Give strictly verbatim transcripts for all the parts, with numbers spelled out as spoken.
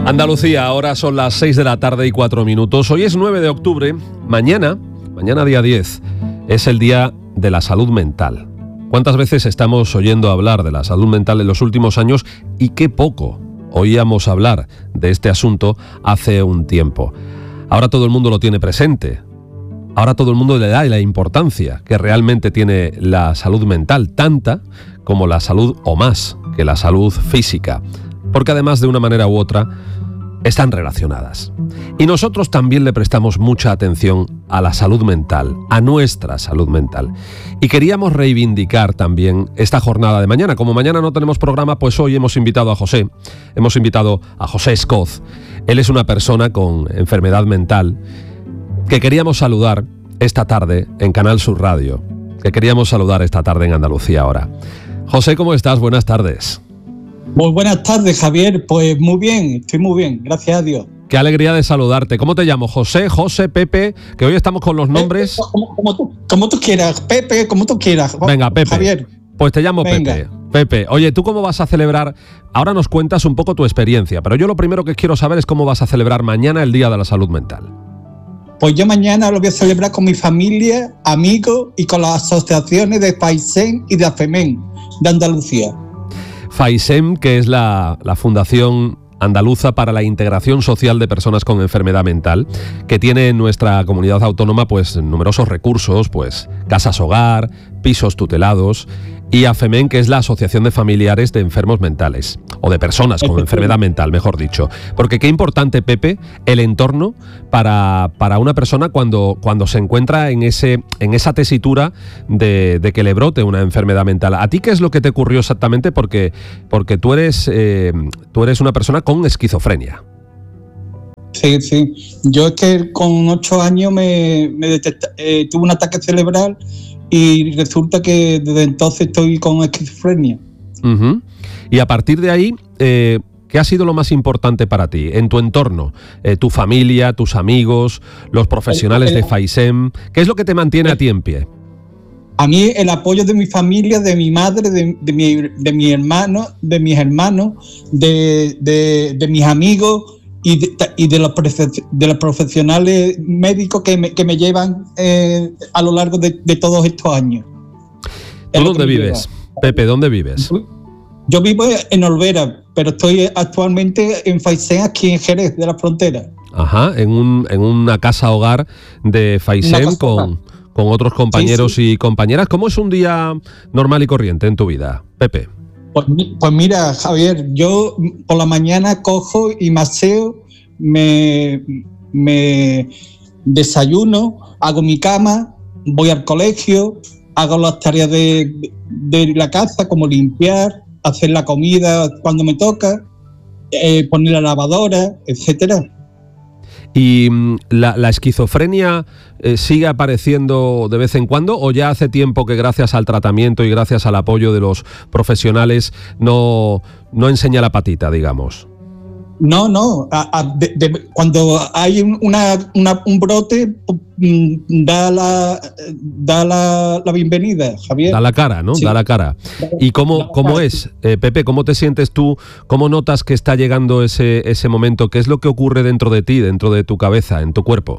Andalucía, ahora son las seis de la tarde y cuatro minutos. Hoy es nueve de octubre. Mañana, mañana día diez, es el Día de la Salud Mental. ¿Cuántas veces estamos oyendo hablar de la salud mental en los últimos años y qué poco oíamos hablar de este asunto hace un tiempo? Ahora todo el mundo lo tiene presente. Ahora todo el mundo le da la importancia que realmente tiene la salud mental, tanta como la salud o más que la salud física, porque además de una manera u otra están relacionadas. Y nosotros también le prestamos mucha atención a la salud mental, a nuestra salud mental. Y queríamos reivindicar también esta jornada de mañana. Como mañana no tenemos programa, pues hoy hemos invitado a José. Hemos invitado a José Escoz. Él es una persona con enfermedad mental que queríamos saludar esta tarde en Canal Sur Radio. Que queríamos saludar esta tarde en Andalucía ahora. José, ¿cómo estás? Buenas tardes. Muy buenas tardes, Javier. Pues muy bien, estoy muy bien, gracias a Dios. Qué alegría de saludarte. ¿Cómo te llamo? José, José, Pepe, que hoy estamos con los nombres. Como, como, tú, como tú quieras, Pepe, como tú quieras. Venga, Pepe. Javier. Pues te llamo Venga. Pepe. Pepe, oye, ¿tú cómo vas a celebrar? Ahora nos cuentas un poco tu experiencia, pero yo lo primero que quiero saber es cómo vas a celebrar mañana el Día de la Salud Mental. Pues yo mañana lo voy a celebrar con mi familia, amigos y con las asociaciones de FAISEM y de AFEMEN de Andalucía. FAISEM, que es la, la Fundación Andaluza para la Integración Social de Personas con Enfermedad Mental, que tiene en nuestra comunidad autónoma pues numerosos recursos, pues casas hogar, pisos tutelados, y AFEMEN, que es la Asociación de Familiares de Enfermos Mentales, o de personas con enfermedad mental, mejor dicho. Porque qué importante, Pepe, el entorno para, para una persona cuando, cuando se encuentra en, ese, en esa tesitura de, de que le brote una enfermedad mental. ¿A ti qué es lo que te ocurrió exactamente? Porque, porque tú, eres, eh, tú eres una persona con esquizofrenia. Sí, sí. Yo es que con ocho años me, me detecta, eh, tuve un ataque cerebral y resulta que desde entonces estoy con esquizofrenia. Uh-huh. Y a partir de ahí, eh, ¿qué ha sido lo más importante para ti en tu entorno? Eh, tu familia, tus amigos, los profesionales de FAISEM. ¿Qué es lo que te mantiene a ti en pie? A mí el apoyo de mi familia, de mi madre, de, de, mi, de mi hermano, de mis hermanos, de, de, de mis amigos y de, y de, los, de los profesionales médicos que me, que me llevan eh, a lo largo de, de todos estos años. ¿Tú dónde vives? Lleva. Pepe, ¿dónde vives? Yo vivo en Olvera, pero estoy actualmente en FAISEM, aquí en Jerez de la Frontera. Ajá, en, un, en una casa hogar de FAISEM con, con otros compañeros sí, sí. y compañeras. ¿Cómo es un día normal y corriente en tu vida, Pepe? Pues, pues mira, Javier, yo por la mañana cojo y me aseo, me, me desayuno, hago mi cama, voy al colegio, hago las tareas de, de la casa, como limpiar, hacer la comida cuando me toca, eh, poner la lavadora, etcétera. ¿Y la, la esquizofrenia eh, sigue apareciendo de vez en cuando o ya hace tiempo que gracias al tratamiento y gracias al apoyo de los profesionales no, no enseña la patita, digamos? No, no. A, a, de, de, cuando hay una, una, un brote, da la da la, la bienvenida, Javier. Da la cara, ¿no? Sí. Da la cara. ¿Y cómo, cómo es, eh, Pepe? ¿Cómo te sientes tú? ¿Cómo notas que está llegando ese, ese momento? ¿Qué es lo que ocurre dentro de ti, dentro de tu cabeza, en tu cuerpo?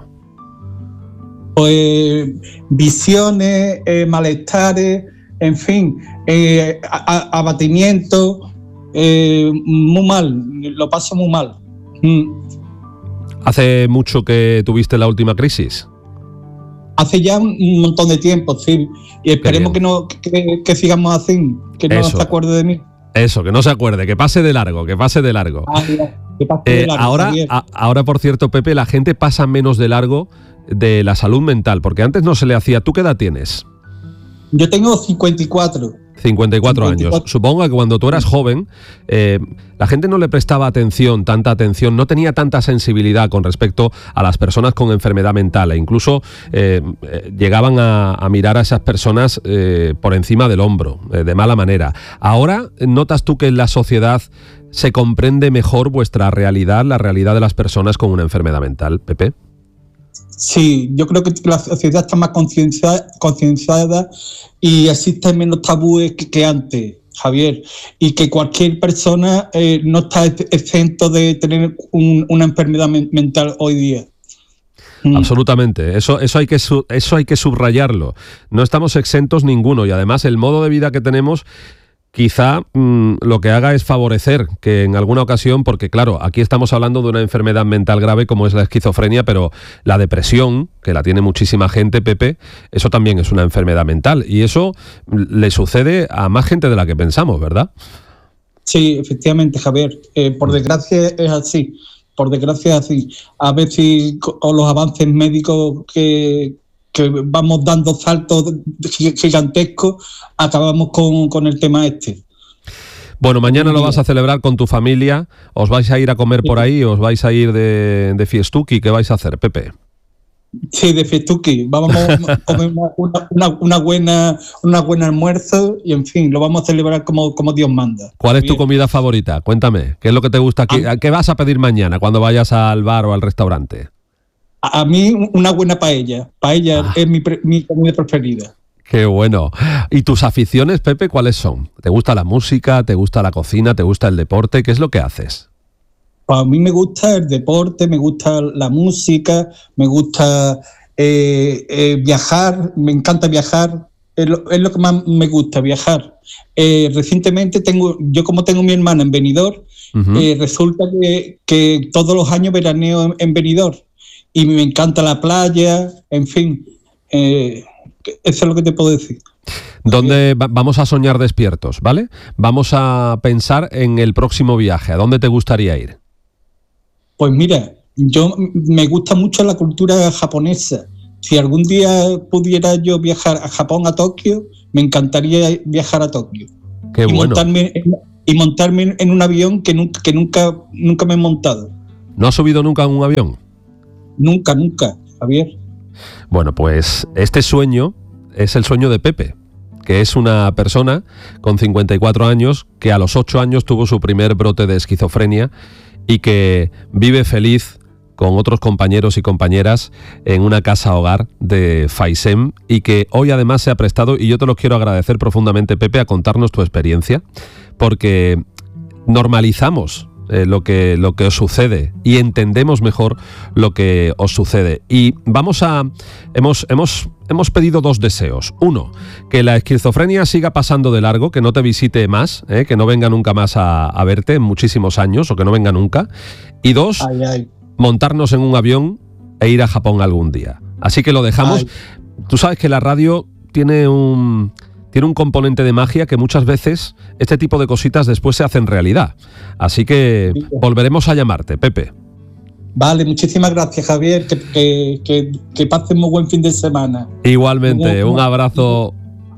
Pues visiones, eh, malestares, en fin, eh, a, a, abatimiento. Eh, muy mal, lo paso muy mal. Mm. ¿Hace mucho que tuviste la última crisis? Hace ya un montón de tiempo, sí. Y esperemos que, no, que, que sigamos así, que no Eso. se acuerde de mí. Eso, que no se acuerde, que pase de largo, que pase de largo. Ah, ya, que pase eh, de largo ahora, a, ahora, por cierto, Pepe, la gente pasa menos de largo de la salud mental, porque antes no se le hacía. ¿Tú qué edad tienes? Yo tengo cincuenta y cuatro. cincuenta y cuatro años. Supongo que cuando tú eras joven, eh, la gente no le prestaba atención, tanta atención, no tenía tanta sensibilidad con respecto a las personas con enfermedad mental e incluso eh, eh, llegaban a, a mirar a esas personas eh, por encima del hombro, eh, de mala manera. Ahora, ¿notas tú que en la sociedad se comprende mejor vuestra realidad, la realidad de las personas con una enfermedad mental, Pepe? Sí, yo creo que la sociedad está más concienciada, concienciada y existen menos tabúes que, que antes. Javier, y que cualquier persona eh, no está exento de tener un, una enfermedad men- mental hoy día. Absolutamente, eso, eso, hay que su, eso hay que subrayarlo. No estamos exentos ninguno y además el modo de vida que tenemos quizá mmm, lo que haga es favorecer que en alguna ocasión, porque claro, aquí estamos hablando de una enfermedad mental grave como es la esquizofrenia, pero la depresión, que la tiene muchísima gente, Pepe, eso también es una enfermedad mental y eso le sucede a más gente de la que pensamos, ¿verdad? Sí, efectivamente, Javier. Eh, por desgracia es así. Por desgracia es así. A veces con los avances médicos que, que vamos dando saltos gigantescos, acabamos con, con el tema este. Bueno, mañana lo vas a celebrar con tu familia. ¿Os vais a ir a comer por ahí? ¿Os vais a ir de, de fiestuki? ¿Qué vais a hacer, Pepe? Sí, de fiestuki. Vamos a comer una, una, una buena una buena almuerzo y, en fin, lo vamos a celebrar como, como Dios manda. ¿Cuál es tu comida favorita? Cuéntame. ¿Qué es lo que te gusta aquí? ¿Qué vas a pedir mañana cuando vayas al bar o al restaurante? A, a mí una buena paella. Paella ah. es mi, mi comida preferida. Qué bueno. ¿Y tus aficiones, Pepe, cuáles son? ¿Te gusta la música? ¿Te gusta la cocina? ¿Te gusta el deporte? ¿Qué es lo que haces? A mí me gusta el deporte, me gusta la música, me gusta eh, eh, viajar, me encanta viajar, es lo, es lo que más me gusta, viajar. Eh, recientemente tengo, yo como tengo mi hermana en Benidorm, uh-huh. eh, resulta que, que todos los años veraneo en, en Benidorm y me encanta la playa, en fin, eh, eso es lo que te puedo decir. ¿Dónde va- vamos a soñar despiertos, ¿vale? Vamos a pensar en el próximo viaje. ¿A dónde te gustaría ir? Pues mira, yo me gusta mucho la cultura japonesa. Si algún día pudiera yo viajar a Japón, a Tokio, me encantaría viajar a Tokio. Qué y bueno. Montarme en, y montarme en un avión que nunca, que nunca, nunca me he montado. ¿No has subido nunca en un avión? Nunca, nunca, Javier. Bueno, pues este sueño es el sueño de Pepe, que es una persona con cincuenta y cuatro años que a los ocho años tuvo su primer brote de esquizofrenia y que vive feliz con otros compañeros y compañeras en una casa hogar de Faisén y que hoy además se ha prestado, y yo te lo quiero agradecer profundamente, Pepe, a contarnos tu experiencia, porque normalizamos Eh, lo que, lo que os sucede y entendemos mejor lo que os sucede. Y vamos a... Hemos, hemos, hemos pedido dos deseos. Uno, que la esquizofrenia siga pasando de largo, que no te visite más, eh, que no venga nunca más a, a verte en muchísimos años, o que no venga nunca. Y dos, ay, ay. montarnos en un avión e ir a Japón algún día. Así que lo dejamos. Ay. Tú sabes que la radio tiene un... tiene un componente de magia que muchas veces este tipo de cositas después se hacen realidad. Así que volveremos a llamarte, Pepe. Vale, muchísimas gracias, Javier. Que, que, que, que pasen muy buen fin de semana. Igualmente, un abrazo,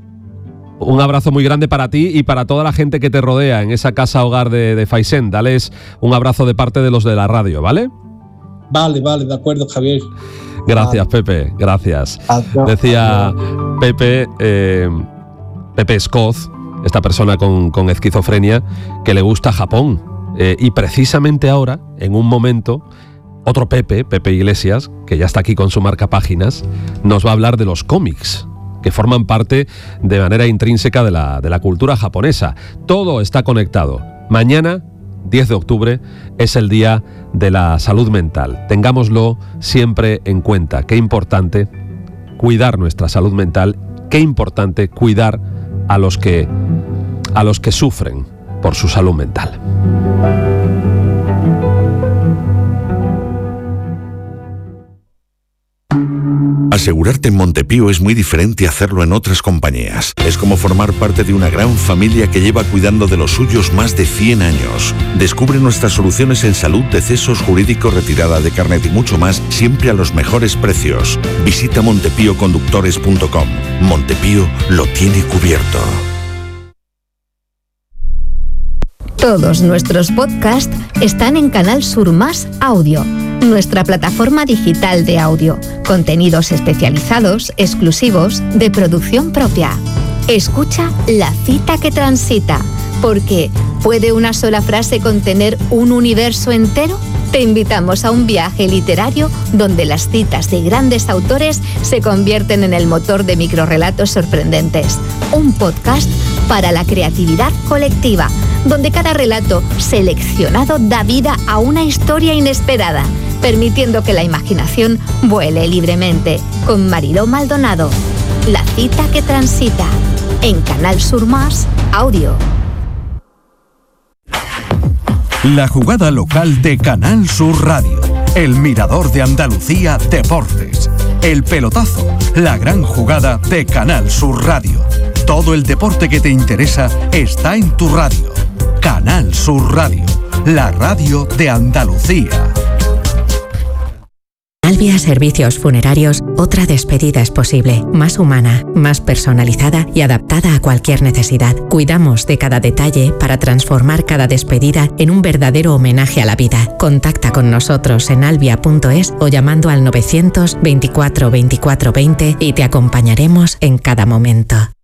un abrazo muy grande para ti y para toda la gente que te rodea en esa casa hogar de, de Faisén. Dales un abrazo de parte de los de la radio, ¿vale? Vale, vale, de acuerdo, Javier. Gracias, vale. Pepe, gracias. Adiós. Decía Pepe... Eh, Pepe Escoz, esta persona con, con esquizofrenia, que le gusta Japón. Eh, y precisamente ahora, en un momento, otro Pepe, Pepe Iglesias, que ya está aquí con su marca Páginas, nos va a hablar de los cómics, que forman parte de manera intrínseca de la, de la cultura japonesa. Todo está conectado. Mañana, diez de octubre, es el Día de la Salud Mental. Tengámoslo siempre en cuenta. Qué importante cuidar nuestra salud mental, qué importante cuidar a los que a los que sufren por su salud mental. Asegurarte en Montepío es muy diferente a hacerlo en otras compañías. Es como formar parte de una gran familia que lleva cuidando de los suyos más de cien años. Descubre nuestras soluciones en salud, decesos, jurídico, retirada de carnet y mucho más, siempre a los mejores precios. Visita montepío conductores punto com. Montepío lo tiene cubierto. Todos nuestros podcasts están en Canal Sur Más Audio, nuestra plataforma digital de audio, contenidos especializados, exclusivos, de producción propia. Escucha La cita que transita, porque ¿puede una sola frase contener un universo entero? Te invitamos a un viaje literario donde las citas de grandes autores se convierten en el motor de microrrelatos sorprendentes. Un podcast para la creatividad colectiva, donde cada relato seleccionado da vida a una historia inesperada, permitiendo que la imaginación vuele libremente. Con Mariló Maldonado, La cita que transita, en Canal Sur Más Audio. La jugada local de Canal Sur Radio. El Mirador de Andalucía Deportes. El pelotazo. La gran jugada de Canal Sur Radio. Todo el deporte que te interesa está en tu radio. Canal Sur Radio. La radio de Andalucía. Albia Servicios Funerarios, otra despedida es posible, más humana, más personalizada y adaptada a cualquier necesidad. Cuidamos de cada detalle para transformar cada despedida en un verdadero homenaje a la vida. Contacta con nosotros en albia punto es o llamando al novecientos veinticuatro veinticuatro veinte y te acompañaremos en cada momento.